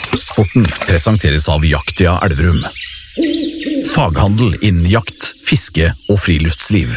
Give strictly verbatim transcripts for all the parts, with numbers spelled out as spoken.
Sporten presenteres av Jaktia Elverum. Faghandel innen jakt, fiske og friluftsliv.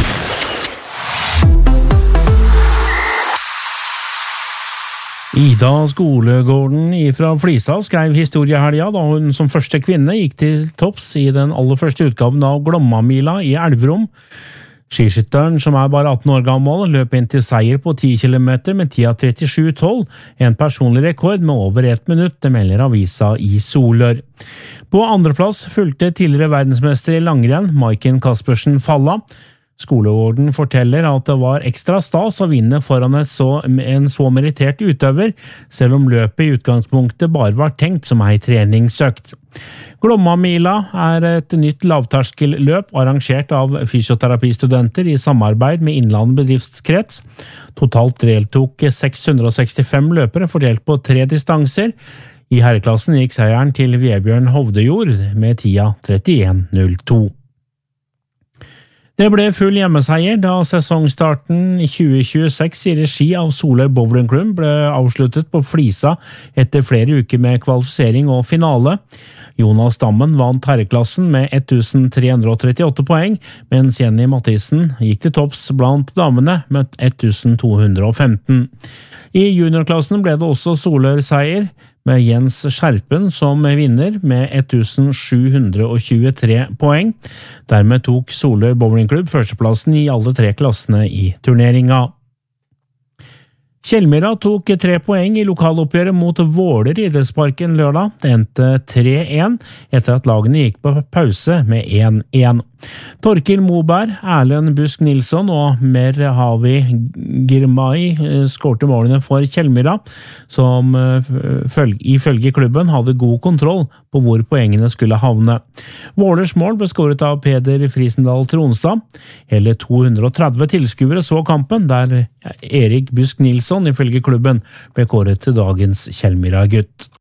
Ida Skolegården fra Flisa skrev historiehelga da hun som første kvinne gikk til topps i den aller første utgaven av Glomma-mila i Elverum. Skiskytteren, som er bare atten år gammel, løp inn til seier på ti kilometer med tida trettisju tolv, en personlig rekord med over ett minutt, det melder avisa i Solør. På andreplass fulgte tidligere verdensmester i langrenn, Maiken Kaspersen Falla. Skolegården forteller at det var ekstra stas å vinne foran et så, en så merittert utøver, selv om løpet i utgangspunktet bare var tenkt som ei treningsøkt. Glomma-mila er et nytt lavterskelløp arrangert av fysioterapistudenter i samarbeid med Innland bedriftskrets. Totalt deltok seks hundre sekstifem løpere fordelt på tre distanser. I herreklassen gikk seieren til Vebjørn Hovdejord med tida trettien null to. Det ble full hjemmeseier da sesongstarten i tjue tjueseks i regi av Solør Bowling Club ble avsluttet på Flisa etter flere uker med kvalifisering og finale. Jonas Dammen vant herreklassen med ett tusen tre hundre trettiåtte poeng, mens Jenny Mathisen gikk til topps blant damene med ett tusen to hundre femten. I juniorklassen ble det også Solør seier, med Jens Skjerpen som vinner med ett tusen sju hundre tjuetre poeng. Dermed tok Solør Bowling Club førsteplassen i alle tre klassene i turneringa. Kjellmyra tok tre poeng i lokaloppgjøret mot Våler idrettsparken lørdag. Det endte tre én etter at lagene gikk på pause med én én. Torkil Moberg, Erlend Busk Nilsson og Merhavi Girmay skårte målene for Kjellmyra, som ifølge klubben hadde god kontroll på hvor poengene skulle havne. Vålers mål ble skåret av Peder Frisendal Tronstad. Hele to hundre tretti tilskuere så kampen, der Erik Busk Nilsson ifølge klubben ble kåret til dagens Kjellmyra-gutt.